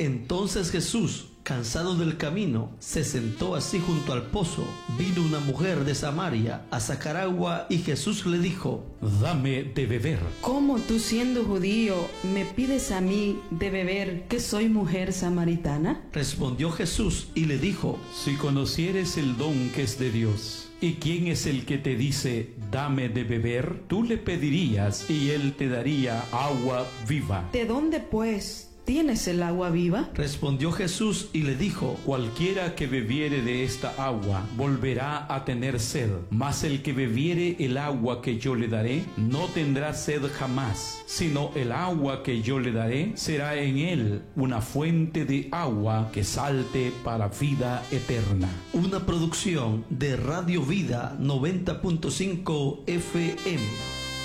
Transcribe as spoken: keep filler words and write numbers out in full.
Entonces Jesús, cansado del camino, se sentó así junto al pozo. Vino una mujer de Samaria a sacar agua y Jesús le dijo: dame de beber. ¿Cómo tú, siendo judío, me pides a mí de beber, que soy mujer samaritana? Respondió Jesús y le dijo: Si conocieres el don que es de Dios, ¿y quién es el que te dice, dame de beber? Tú le pedirías y él te daría agua viva. ¿De dónde, pues, tienes el agua viva? Respondió Jesús y le dijo: Cualquiera que bebiere de esta agua volverá a tener sed, mas el que bebiere el agua que yo le daré no tendrá sed jamás, sino el agua que yo le daré será en él una fuente de agua que salte para vida eterna. Una producción de Radio Vida noventa punto cinco F M.